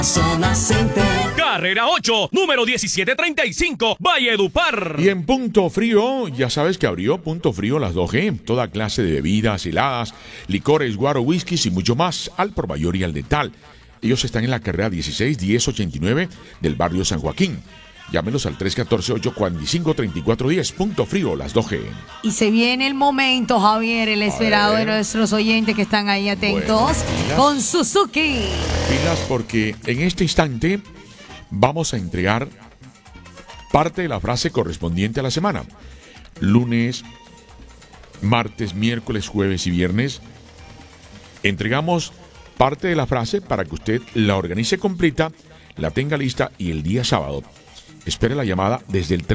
Zona Center. Carrera 8, número 1735, Valledupar. Y en Punto Frío, ya sabes que abrió Punto Frío las 2G. Toda clase de bebidas, heladas, licores, guaro, whiskies y mucho más al por mayor y al dental. Ellos están en la carrera 16-1089 del barrio San Joaquín. Llámenos al 314-845-3410. Punto Frío, las 2G. Y se viene el momento, Javier, el esperado de nuestros oyentes que están ahí atentos, bueno, con Suzuki. Pilas, porque en este instante vamos a entregar parte de la frase correspondiente a la semana. Lunes, martes, miércoles, jueves y viernes entregamos parte de la frase para que usted la organice completa, la tenga lista y el día sábado espere la llamada desde el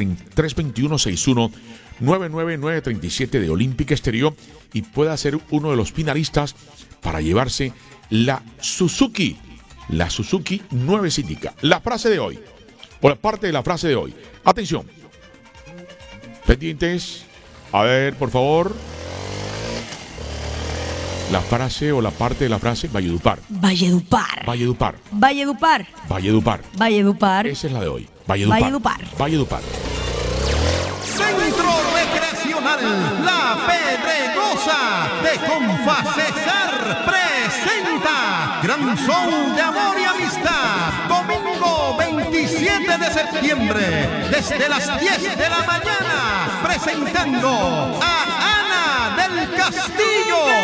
321-61-99937 de Olímpica Estéreo y pueda ser uno de los finalistas para llevarse la Suzuki nuevecita. La frase de hoy, o la parte de la frase de hoy. Atención. Pendientes. A ver, por favor. La frase o la parte de la frase, Valledupar. Valledupar. Valledupar. Valledupar. Valledupar. Valledupar. Esa es la de hoy. Valledupar. Valledupar. Valledupar. Centro Recreacional La Pedregosa de Confacesar presenta Gran Show de Amor y Amistad. Domingo 27 de septiembre, desde las 10 de la mañana, presentando a Ana del Castillo.